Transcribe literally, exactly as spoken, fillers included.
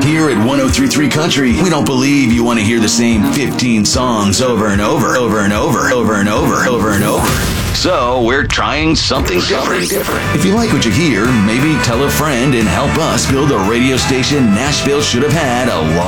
Here at one oh three point three Country, we don't believe you want to hear the same fifteen songs over and over, over and over, over and over, over and over. So we're trying something different. If you like what you hear, maybe tell a friend and help us build a radio station Nashville should have had a long